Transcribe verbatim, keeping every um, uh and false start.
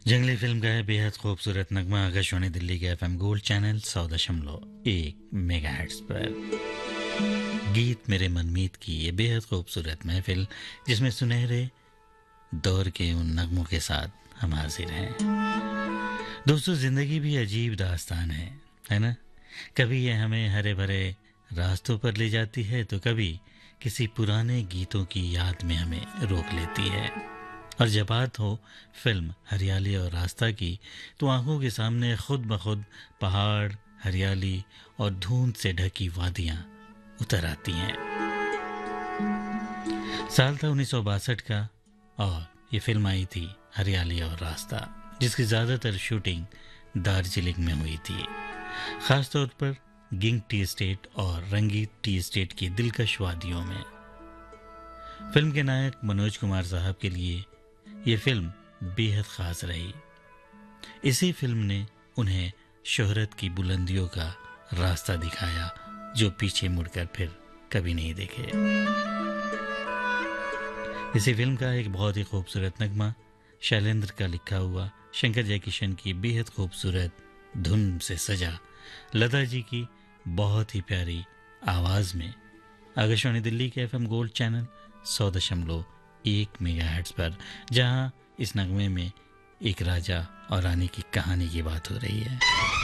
जंगली फिल्म का है बेहद खूबसूरत नगमा आकाशवाणी दिल्ली के एफएम गोल्ड चैनल सौ दशमलव एक मेगा हर्ट्ज पर। गीत मेरे मनमीत की ये बेहद खूबसूरत महफिल जिसमें सुनहरे दौर के उन नगमों के साथ हम हाजिर हैं। दोस्तों, जिंदगी भी अजीब दास्तान है है ना। कभी ये हमें हरे भरे रास्तों पर ले जाती है तो कभी किसी पुराने गीतों की याद में हमें रोक लेती है। और जब बात हो फिल्म हरियाली और रास्ता की तो आंखों के सामने खुद ब खुद पहाड़, हरियाली और धुंध से ढकी वादियां उतर आती हैं। साल था उन्नीस सौ बासठ का और ये फिल्म आई थी हरियाली और रास्ता, जिसकी ज़्यादातर शूटिंग दार्जिलिंग में हुई थी, ख़ासतौर पर गिंग टी एस्टेट और रंगीत टी एस्टेट की दिलकश वादियों में। फिल्म के नायक मनोज कुमार साहब के लिए ये फिल्म बेहद ख़ास रही। इसी फिल्म ने उन्हें शोहरत की बुलंदियों का रास्ता दिखाया जो पीछे मुड़कर फिर कभी नहीं देखे। इसी फिल्म का एक बहुत ही खूबसूरत नगमा शैलेंद्र का लिखा हुआ शंकर जयकिशन की बेहद खूबसूरत धुन से सजा लता जी की बहुत ही प्यारी आवाज़ में आकाशवाणी दिल्ली के एफएम गोल्ड चैनल सौ दशमलव एक मेगा हर्ट्ज पर, जहां इस नगमे में एक राजा और रानी की कहानी की बात हो रही है।